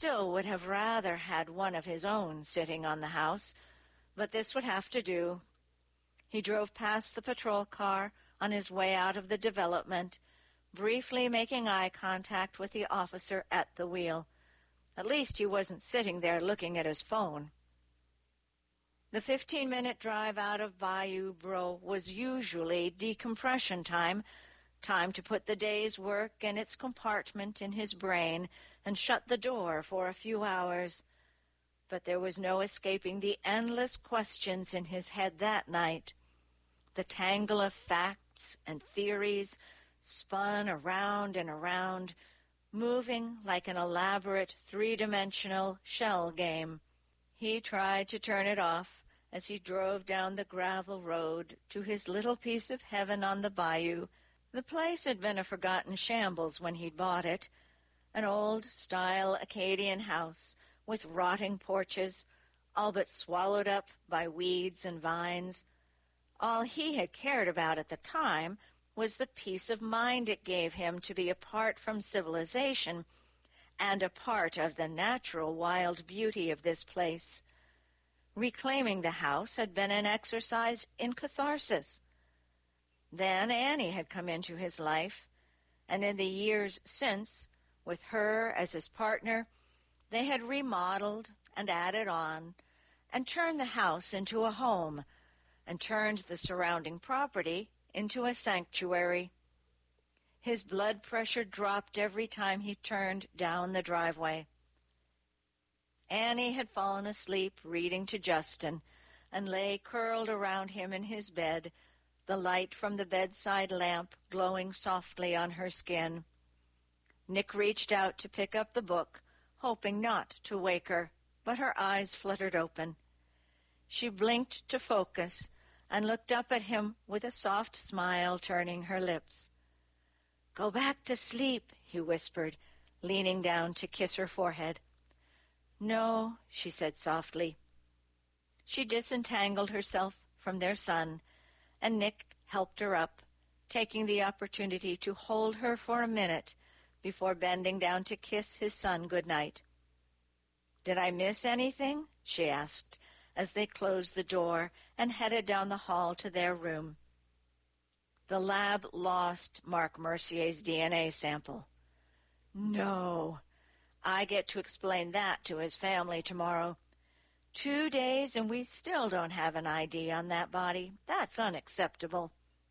still would have rather had one of his own sitting on the house, but this would have to do. He drove past the patrol car on his way out of the development, briefly making eye contact with the officer at the wheel. At least he wasn't sitting there looking at his phone. The 15-minute drive out of Bayou Bro was usually decompression time to put the day's work in its compartment in his brain and shut the door for a few hours. But there was no escaping the endless questions in his head that night. The tangle of facts and theories spun around and around, moving like an elaborate three-dimensional shell game. He tried to turn it off as he drove down the gravel road to his little piece of heaven on the bayou. The place had been a forgotten shambles when he'd bought it, an old-style Acadian house with rotting porches, all but swallowed up by weeds and vines. All he had cared about at the time was the peace of mind it gave him to be apart from civilization and a part of the natural wild beauty of this place. Reclaiming the house had been an exercise in catharsis. Then Annie had come into his life, and in the years since, with her as his partner, they had remodeled and added on, and turned the house into a home, and turned the surrounding property into a sanctuary. His blood pressure dropped every time he turned down the driveway. Annie had fallen asleep reading to Justin, and lay curled around him in his bed, the light from the bedside lamp glowing softly on her skin. Nick reached out to pick up the book, hoping not to wake her, but her eyes fluttered open. She blinked to focus and looked up at him with a soft smile turning her lips. "Go back to sleep," he whispered, leaning down to kiss her forehead. "No," she said softly. She disentangled herself from their son, and Nick helped her up, taking the opportunity to hold her for a minute before bending down to kiss his son good night. "Did I miss anything?" she asked, as they closed the door and headed down the hall to their room. The lab lost Mark Mercier's DNA sample. "No. I get to explain that to his family tomorrow. 2 days and we still don't have an ID on that body. That's unacceptable."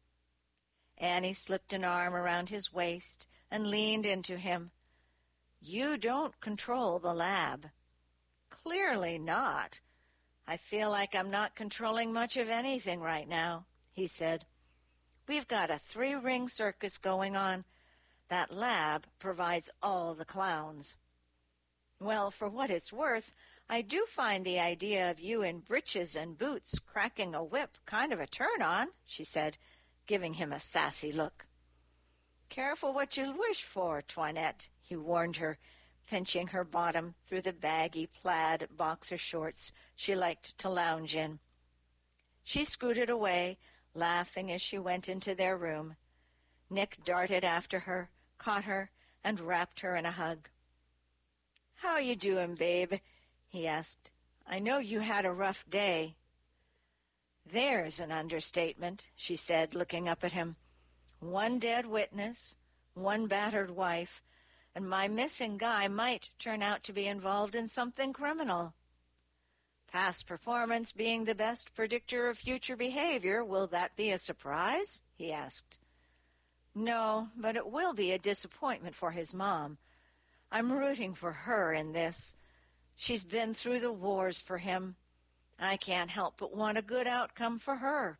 Annie slipped an arm around his waist and leaned into him. "You don't control the lab." "Clearly not. I feel like I'm not controlling much of anything right now," he said. "We've got a 3-ring circus going on. That lab provides all the clowns." "Well, for what it's worth, I do find the idea of you in breeches and boots cracking a whip kind of a turn-on," she said, giving him a sassy look. "Careful what you wish for, Toinette," he warned her, pinching her bottom through the baggy plaid boxer shorts she liked to lounge in. She scooted away, laughing as she went into their room. Nick darted after her, caught her, and wrapped her in a hug. "How you doing, babe?" he asked. "I know you had a rough day." "There's an understatement," she said, looking up at him. "1 dead witness, 1 battered wife, and my missing guy might turn out to be involved in something criminal. Past performance being the best predictor of future behavior, will that be a surprise?" he asked. "No, but it will be a disappointment for his mom. I'm rooting for her in this. She's been through the wars for him. I can't help but want a good outcome for her."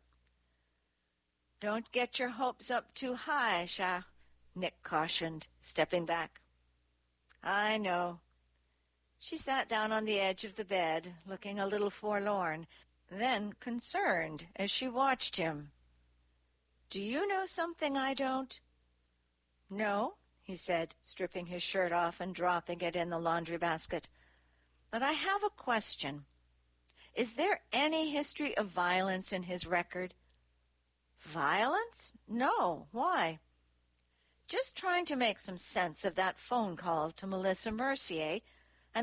"Don't get your hopes up too high, Shah," Nick cautioned, stepping back. "I know." She sat down on the edge of the bed, looking a little forlorn, then concerned as she watched him. "Do you know something I don't?" "No," he said, stripping his shirt off and dropping it in the laundry basket. "But I have a question. Is there any history of violence in his record?" "Violence? No. Why?" "Just trying to make some sense of that phone call to Melissa Mercier